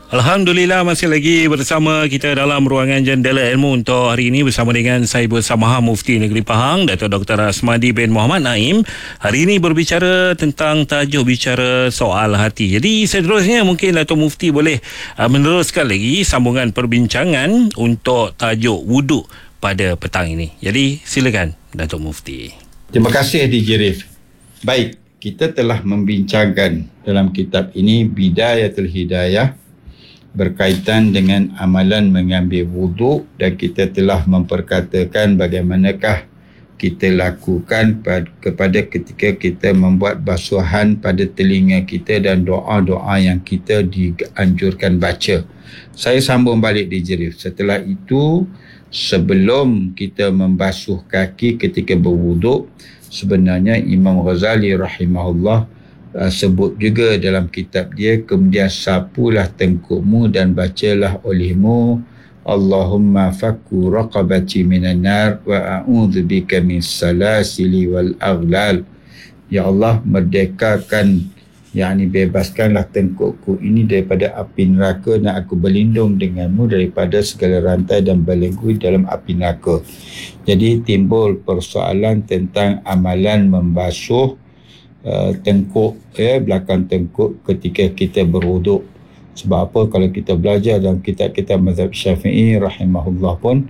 Alhamdulillah masih lagi bersama kita dalam ruangan Jendela Ilmu untuk hari ini bersama dengan saya Bersamaha Mufti Negeri Pahang Dato' Dr. Asmadi bin Muhammad Naim. Hari ini berbicara tentang tajuk bicara soal hati. Jadi seterusnya mungkin Dato' Mufti boleh meneruskan lagi sambungan perbincangan untuk tajuk wuduk pada petang ini. Jadi silakan Dato' Mufti. Terima kasih DJ Rif. Baik, kita telah membincangkan dalam kitab ini Bidayatul Hidayah berkaitan dengan amalan mengambil wuduk, dan kita telah memperkatakan bagaimanakah kita lakukan kepada ketika kita membuat basuhan pada telinga kita dan doa-doa yang kita dianjurkan baca. Saya sambung balik di Jerif. Setelah itu, sebelum kita membasuh kaki ketika berwuduk, sebenarnya Imam Ghazali rahimahullah sebut juga dalam kitab dia, kemudian sapulah tengkukmu dan bacalah olehmu Allahumma fakku raqabati minan nar wa a'udzubika min salasili wal aghlal. Ya Allah, merdekakan, yakni bebaskanlah tengkukku ini daripada api neraka, dan aku berlindung denganmu daripada segala rantai dan belenggu dalam api neraka. Jadi timbul persoalan tentang amalan membasuh tengkuk, belakang tengkuk ketika kita berwuduk. Sebab apa? Kalau kita belajar dalam kitab-kitab mazhab Syafi'i rahimahullah pun,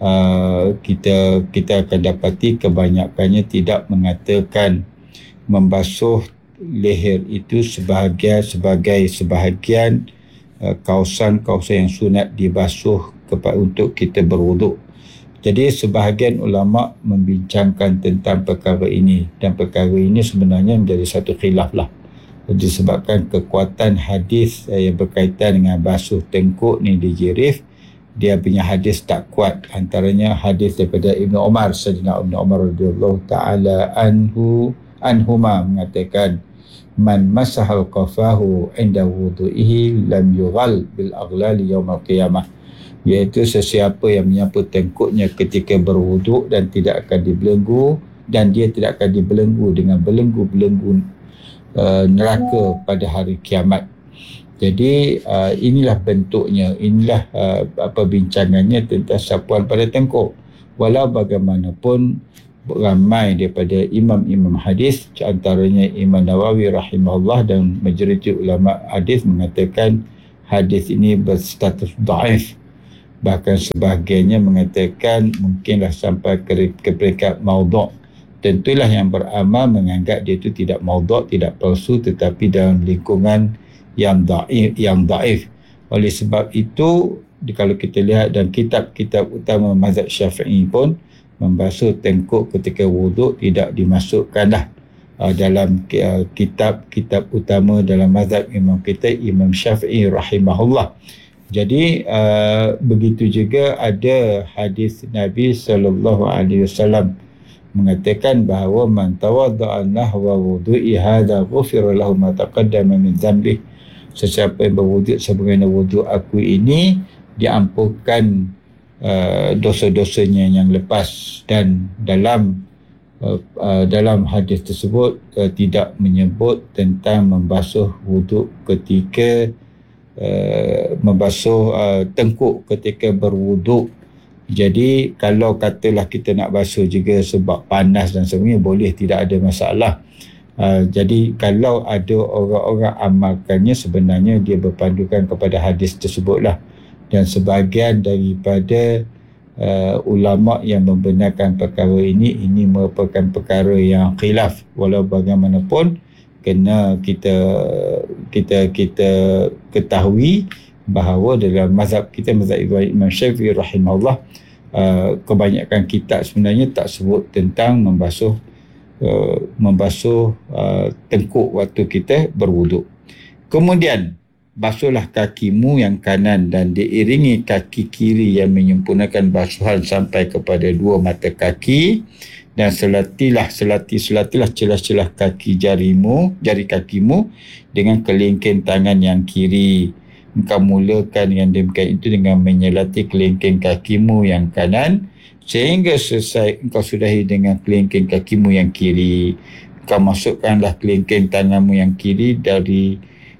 kita akan dapati kebanyakannya tidak mengatakan membasuh leher itu sebagai sebahagian kawasan-kawasan yang sunat dibasuh untuk kita berwuduk. Jadi sebahagian ulama membincangkan tentang perkara ini, dan perkara ini sebenarnya menjadi satu khilaf lah. Disebabkan kekuatan hadis yang berkaitan dengan basuh tengkuk ni di Jirif, dia punya hadis tak kuat. Antaranya hadis daripada Ibnu Umar, Sayyidina Ibnu Umar radhiyallahu taala anhuma mengatakan, man masahal qafahu inda wudu'ihi lam yughal bil aghlali yaumil qiyamah. Iaitu sesiapa yang menyapu tengkuknya ketika berwuduk dan tidak akan dibelenggu, dan dia tidak akan dibelenggu dengan belenggu-belenggu neraka pada hari kiamat. Jadi inilah bentuknya, inilah bincangannya tentang sapuan pada tengkuk. Walau bagaimanapun, ramai daripada imam-imam hadis, antaranya Imam Nawawi rahimahullah dan majoriti ulama hadis mengatakan hadis ini berstatus dhaif. Bahkan sebahagiannya mengatakan mungkinlah sampai ke peringkat maudhu'. Tentulah yang beramal menganggap dia itu tidak maudhu', tidak palsu, tetapi dalam lingkungan yang dhaif. Oleh sebab itu, kalau kita lihat dalam kitab-kitab utama mazhab Syafi'i pun, membasuh tengkuk ketika wuduk tidak dimasukkanlah dalam kitab-kitab utama dalam mazhab imam kita, Imam Syafi'i rahimahullah. Jadi begitu juga ada hadis Nabi SAW mengatakan bahawa man tawadda'a nahwa wudu'i hadha ghufira lahu ma taqaddama min dhanbi. Sesiapa yang berwuduk sebagaimana wuduk aku ini, diampunkan dosa-dosanya yang lepas. Dan dalam hadis tersebut tidak menyebut tentang membasuh wuduk ketika membasuh tengkuk ketika berwuduk. Jadi kalau katalah kita nak basuh juga sebab panas dan sebagainya, boleh, tidak ada masalah. Jadi kalau ada orang-orang amalkannya, sebenarnya dia berpandukan kepada hadis tersebutlah. Dan sebahagian daripada ulama yang membenarkan perkara ini merupakan perkara yang khilaf. Walau bagaimanapun, kena kita ketahui bahawa dalam mazhab kita, mazhab Imam Syafi'i rahimahullah, kebanyakan kitab sebenarnya tak sebut tentang membasuh tengkuk waktu kita berwuduk. Kemudian basuhlah kakimu yang kanan dan diiringi kaki kiri yang menyempurnakan basuhan sampai kepada dua mata kaki, dan selatilah celah-celah kaki jari kakimu dengan kelingking tangan yang kiri. Engkau mulakan dengan demikian itu dengan menyelati kelingking kakimu yang kanan sehingga selesai engkau sudahi dengan kelingking kakimu yang kiri. Engkau masukkanlah kelingking tanganmu yang kiri dari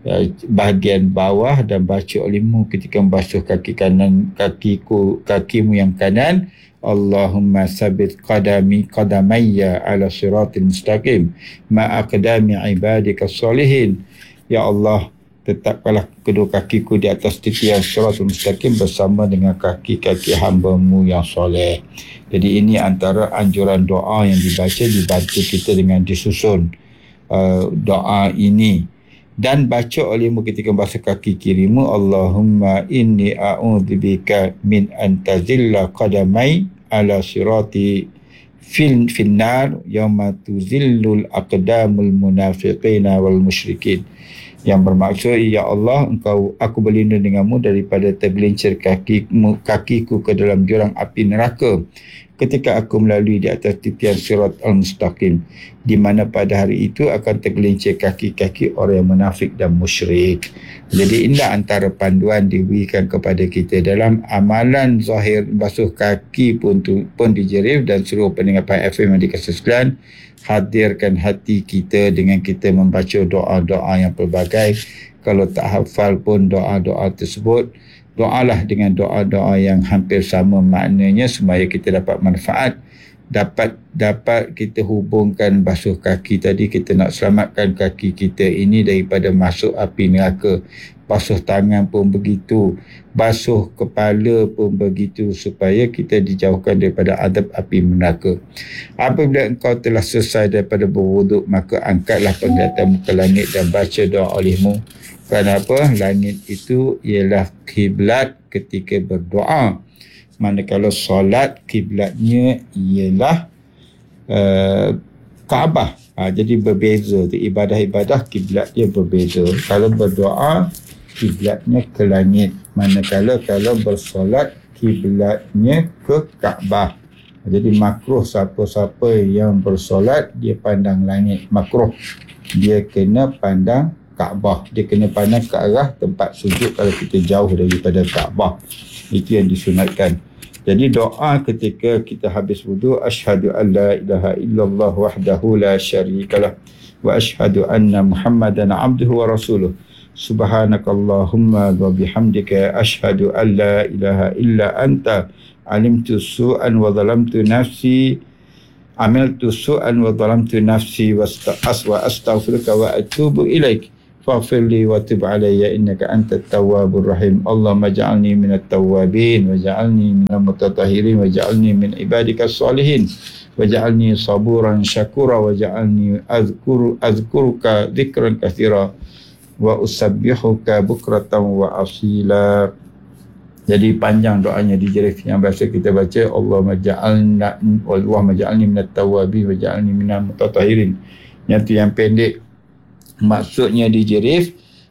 bahagian bawah dan baca olehmu ketika membasuh kaki kanan, kakimu yang kanan. Allahumma sabit qadamayya ala siratil mustaqim ma aqdami ibadika salihin. Ya Allah, tetapkanlah kedua kakiku di atas titian siratul mustaqim bersama dengan kaki-kaki hamba-Mu yang soleh. Jadi ini antara anjuran doa yang dibantu kita dengan disusun doa ini. Dan baca olehmu ketika membasuh kaki kirimu, Allahumma inni a'udzubika min an tazilla qadamai ala sirati finnar yawma tuzillul aqdamul munafiqina wal musyrikin. Yang bermaksud, ya Allah, aku berlindung denganmu daripada tergelincir kakiku ke dalam jurang api neraka ketika aku melalui di atas titian sirat al-mustaqim, di mana pada hari itu akan tergelincir kaki-kaki orang yang munafik dan musyrik. Jadi inilah antara panduan diberikan kepada kita dalam amalan zahir basuh kaki pun dijerif. Dan seluruh pendengar FM yang dikasihi sekalian, hadirkan hati kita dengan kita membaca doa-doa yang pelbagai. Kalau tak hafal pun doa-doa tersebut, doalah dengan doa-doa yang hampir sama maknanya supaya kita dapat manfaat, dapat kita hubungkan basuh kaki tadi. Kita nak selamatkan kaki kita ini daripada masuk api neraka. Basuh tangan pun begitu, basuh kepala pun begitu, supaya kita dijauhkan daripada adab api neraka. Apabila engkau telah selesai daripada berwuduk, maka angkatlah penglihatanmu ke langit dan baca doa olehmu. Kenapa? Langit itu ialah kiblat ketika berdoa. Manakala solat, kiblatnya ialah Kaabah. Jadi berbeza. Ibadah-ibadah kiblat dia berbeza. Kalau berdoa, kiblatnya ke langit. Manakala kalau bersolat, kiblatnya ke Kaabah. Jadi makruh siapa-siapa yang bersolat, dia pandang langit. Makruh. Dia kena pandang Kaabah. Dia kena pandang ke arah tempat sujud kalau kita jauh daripada Kaabah. Itu yang disunatkan. Jadi doa ketika kita habis wudu, asyhadu an la ilaha illallah wahdahu la syarikalah wa asyhadu anna Muhammadan abduhu wa rasuluh. Subhanakallahumma wa bihamdika asyhadu an la ilaha illa anta alimtu su'an wa zalamtu nafsi amiltu su'an wa zalamtu nafsi wa astaghfiruka wa atubu ilaik. Faghfir li wa tub alayya innaka antat tawwabur rahim. Allahumma ja'alni minat tawwabin wa ja'alni minal mutatahhirin wa ja'alni min ibadikas salihin wa ja'alni saburan syakura wa ja'alni azkuruka dzikran katsira wa usabbihuka bukratan wa asila. Jadi panjang doanya di jerif yang biasa kita baca, Allahumma ja'alni minat tawwabin wa ja'alni minal mutatahhirin. Yang yang pendek. Maksudnya di jerif,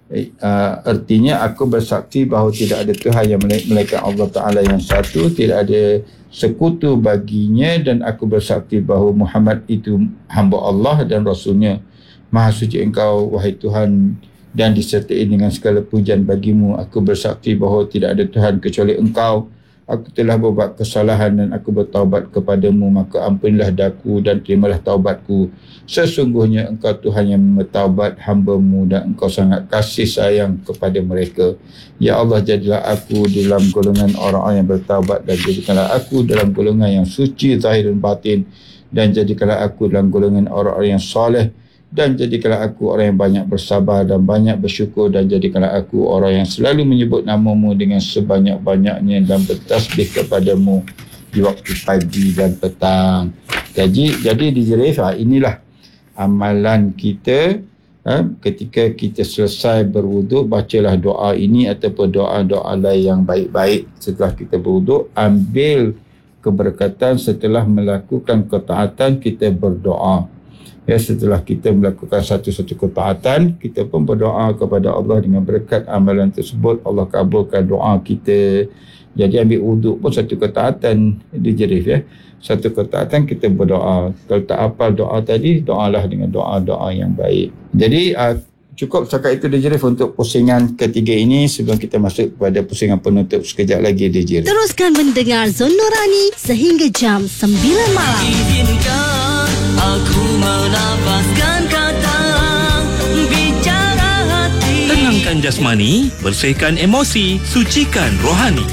artinya aku bersaksi bahawa tidak ada Tuhan yang melainkan Allah Ta'ala yang satu, tidak ada sekutu baginya, dan aku bersaksi bahawa Muhammad itu hamba Allah dan Rasulnya. Maha suci engkau, wahai Tuhan, dan disertai dengan segala pujian bagimu. Aku bersaksi bahawa tidak ada Tuhan kecuali engkau. Aku telah berbuat kesalahan dan aku bertaubat kepadamu, maka ampunilah daku dan terimalah taubatku. Sesungguhnya engkau Tuhan yang bertaubat hamba-Mu dan engkau sangat kasih sayang kepada mereka. Ya Allah, jadilah aku dalam golongan orang-orang yang bertaubat, dan jadikanlah aku dalam golongan yang suci zahir dan batin, dan jadikanlah aku dalam golongan orang-orang yang soleh, dan jadikanlah aku orang yang banyak bersabar dan banyak bersyukur, dan jadikanlah aku orang yang selalu menyebut nama-Mu dengan sebanyak-banyaknya dan bertasbih kepadamu di waktu pagi dan petang. Jadi di jerif, inilah amalan kita. Ketika kita selesai berwuduk, bacalah doa ini ataupun doa-doa lain yang baik-baik. Setelah kita berwuduk, ambil keberkatan. Setelah melakukan ketaatan, kita berdoa. Setelah kita melakukan satu-satu ketaatan, kita pun berdoa kepada Allah dengan berkat amalan tersebut. Allah kabulkan doa kita. Jadi ambil wuduk pun satu ketaatan di jerif. Satu ketaatan kita berdoa. Kalau tak hafal doa tadi, doalah dengan doa-doa yang baik. Jadi cukup setakat itu di jerif untuk pusingan ketiga ini. Sebelum kita masuk kepada pusingan penutup sekejap lagi di jerif. Teruskan mendengar Zon Nurani sehingga jam 9 malam. Izinkan aku menapaskan kata bicara hati. jasmani, bersihkan emosi, sucikan rohani.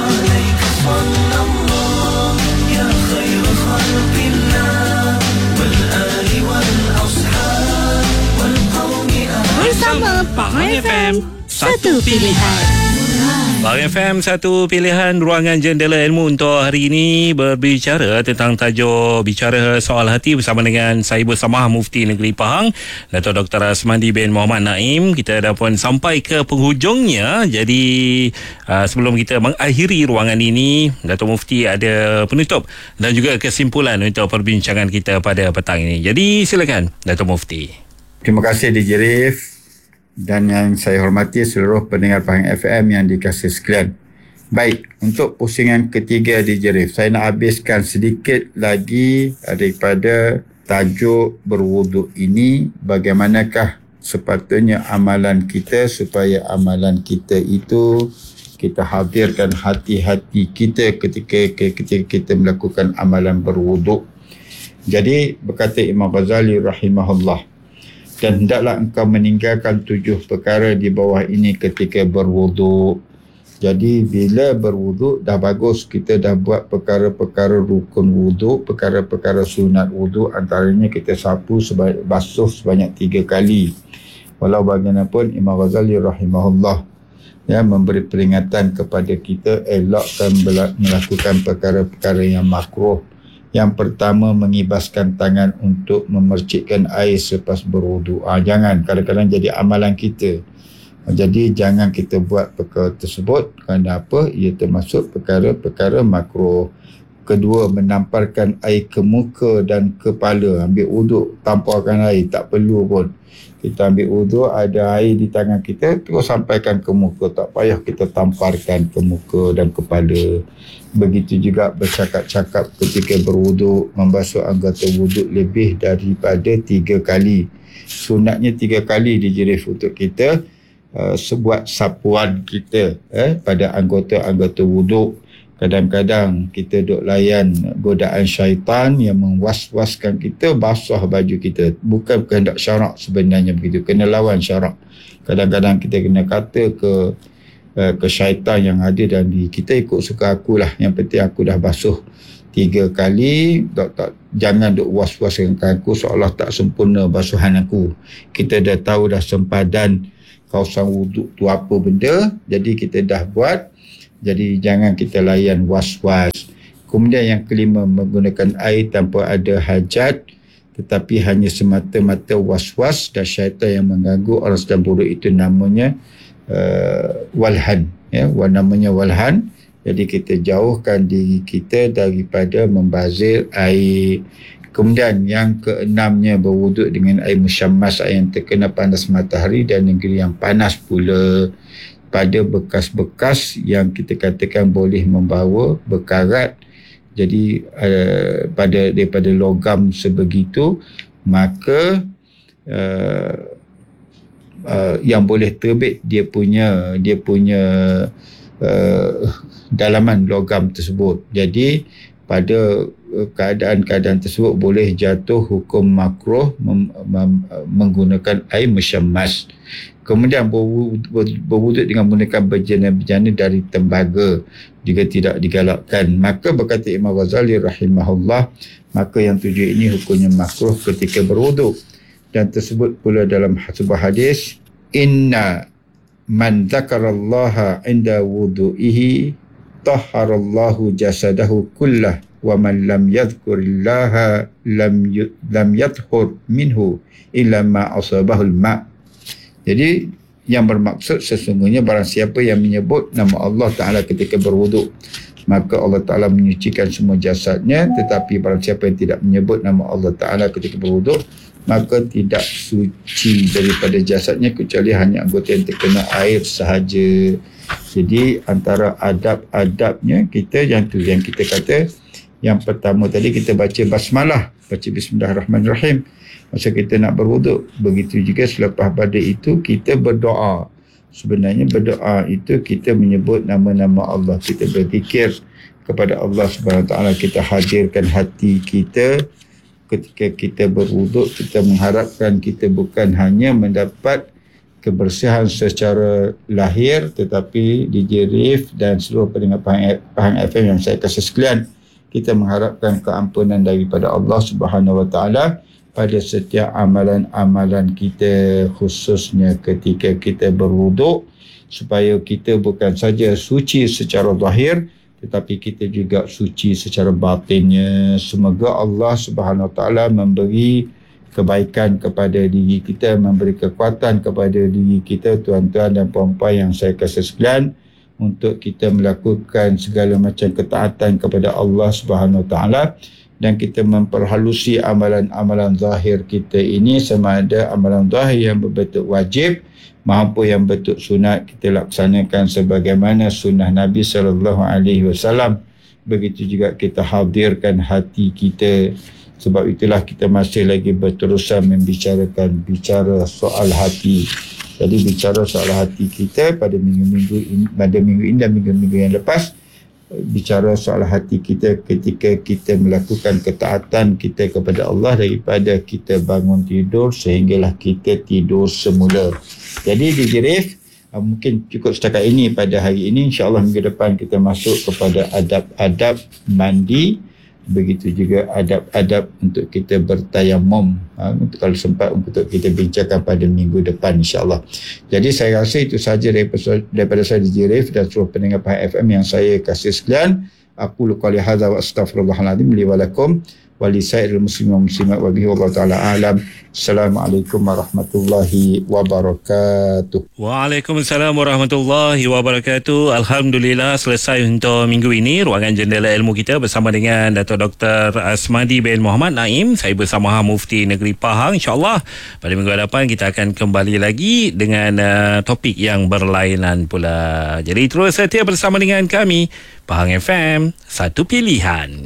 Bersama Pahang FM, satu pilihan. Pahang FM, satu pilihan. Ruangan Jendela Ilmu untuk hari ini berbicara tentang tajuk Bicara Soal Hati bersama dengan Sahibul Samahah Mufti Negeri Pahang, Dato' Dr. Asmadi bin Muhammad Naim. Kita dah pun sampai ke penghujungnya. Jadi sebelum kita mengakhiri ruangan ini, Dato' Mufti ada penutup dan juga kesimpulan untuk perbincangan kita pada petang ini. Jadi silakan Dato' Mufti. Terima kasih DJ Rif dan yang saya hormati seluruh pendengar Pahang FM yang dikasihi sekalian. Baik, untuk pusingan ketiga DJ Rif, saya nak habiskan sedikit lagi daripada tajuk berwuduk ini. Bagaimanakah sepatutnya amalan kita supaya amalan kita itu kita hadirkan hati-hati kita ketika kita melakukan amalan berwuduk. Jadi berkata Imam Ghazali rahimahullah, dan hendaklah engkau meninggalkan 7 perkara di bawah ini ketika berwuduk. Jadi bila berwuduk dah bagus, kita dah buat perkara-perkara rukun wuduk, perkara-perkara sunat wuduk, antaranya kita sapu basuh sebanyak 3 kali. Walau bagaimanapun Imam Ghazali rahimahullah memberi peringatan kepada kita elakkan melakukan perkara-perkara yang makruh. Yang pertama, mengibaskan tangan untuk memercikkan air selepas berwuduk. Jangan, kadang-kadang jadi amalan kita. Jadi jangan kita buat perkara tersebut. Kerana apa? Ia termasuk perkara-perkara makruh. Kedua, menamparkan air ke muka dan kepala. Ambil wuduk, tamparkan air. Tak perlu pun. Kita ambil wuduk, ada air di tangan kita, terus sampaikan ke muka. Tak payah kita tamparkan ke muka dan kepala. Begitu juga bercakap-cakap ketika berwuduk, membasuh anggota wuduk lebih daripada 3 kali. Sunatnya 3 kali dijirif untuk kita sebuat sapuan kita pada anggota-anggota wuduk. Kadang-kadang kita duk layan godaan syaitan yang mengwas-waskan kita basah baju kita. Bukan kehendak syarak sebenarnya begitu. Kena lawan syarak. Kadang-kadang kita kena kata ke syaitan yang ada dalam diri kita, ikut suka akulah. Yang penting aku dah basuh 3 kali. Jangan duk was-waskan aku seolah tak sempurna basuhan aku. Kita dah tahu dah sempadan kawasan wuduk tu apa benda. Jadi kita dah buat. Jadi jangan kita layan was-was. Kemudian yang kelima, menggunakan air tanpa ada hajat, tetapi hanya semata-mata was-was dan syaitan yang mengganggu orang sedang buruk, itu namanya walhan. Namanya walhan. Jadi kita jauhkan diri kita daripada membazir air. Kemudian yang keenamnya, berwuduk dengan air musyammas, air yang terkena panas matahari dan negeri yang panas pula. Pada bekas-bekas yang kita katakan boleh membawa bekarat, jadi daripada logam sebegitu, maka yang boleh terbit dia punya dalaman logam tersebut. Jadi pada keadaan-keadaan tersebut boleh jatuh hukum makruh menggunakan air musyammas. Kemudian berwuduk dengan menggunakan bejana-bejana dari tembaga juga tidak digalakkan. Maka berkata Imam Ghazali rahimahullah, maka yang 7 ini hukumnya makruh ketika berwuduk. Dan tersebut pula dalam sebuah hadis, inna man dzakarallaha inda wudu'ihi tahharallahu jasadahu kullah wa man lam yadhkurillaha lam yadhhur minhu illa ma asabahul ma'. Jadi yang bermaksud sesungguhnya barang siapa yang menyebut nama Allah Ta'ala ketika berwuduk, maka Allah Ta'ala menyucikan semua jasadnya. Tetapi barang siapa yang tidak menyebut nama Allah Ta'ala ketika berwuduk, maka tidak suci daripada jasadnya kecuali hanya anggota yang terkena air sahaja. Jadi antara adab-adabnya kita yang kita kata, yang pertama tadi kita baca basmalah, baca bismillahirrahmanirrahim masa kita nak berwuduk. Begitu juga selepas pada itu kita berdoa. Sebenarnya berdoa itu kita menyebut nama-nama Allah, kita berzikir kepada Allah Subhanahu Wa Taala, kita hadirkan hati kita ketika kita berwuduk. Kita mengharapkan kita bukan hanya mendapat kebersihan secara lahir, tetapi DJ Rif dan seluruh pendengar Pahang FM yang saya kasih sekalian, kita mengharapkan keampunan daripada Allah Subhanahu Wa Taala pada setiap amalan-amalan kita, khususnya ketika kita berwuduk, supaya kita bukan saja suci secara zahir, tetapi kita juga suci secara batinnya. Semoga Allah Subhanahu Wa Taala memberi kebaikan kepada diri kita, memberi kekuatan kepada diri kita, tuan-tuan dan puan-puan yang saya kasih sekalian, untuk kita melakukan segala macam ketaatan kepada Allah Subhanahu Wa Taala, dan kita memperhalusi amalan-amalan zahir kita ini, sama ada amalan zahir yang berbentuk wajib maupun yang bentuk sunat, kita laksanakan sebagaimana sunnah Nabi SAW. Begitu juga kita hadirkan hati kita. Sebab itulah kita masih lagi berterusan bicara soal hati. Jadi bicara soal hati kita pada minggu ini dan minggu-minggu yang lepas, bicara soal hati kita ketika kita melakukan ketaatan kita kepada Allah daripada kita bangun tidur sehinggalah kita tidur semula. Jadi dijirif, mungkin cukup setakat ini pada hari ini. InsyaAllah minggu depan kita masuk kepada adab-adab mandi, begitu juga adab-adab untuk kita bertayamum, untuk kalau sempat untuk kita bincangkan pada minggu depan insyaAllah. Jadi saya rasa itu sahaja daripada saya DJ Rif dan seluruh pendengar Pahang FM yang saya kasih sekalian. Aku qouli hadza wa astaghfirullahaladzim li wa lakum wa li sairil muslimin wa muslimat wa bihi wallahu ta'ala a'lam. Assalamualaikum warahmatullahi wabarakatuh. Waalaikumsalam warahmatullahi wabarakatuh. Alhamdulillah, selesai untuk minggu ini ruangan Jendela Ilmu kita bersama dengan Dato' Dr. Asmadi bin Muhammad Naim. Saya bersama Mufti Negeri Pahang. InsyaAllah pada minggu hadapan kita akan kembali lagi dengan topik yang berlainan pula. Jadi terus setia bersama dengan kami, Pahang FM, satu pilihan.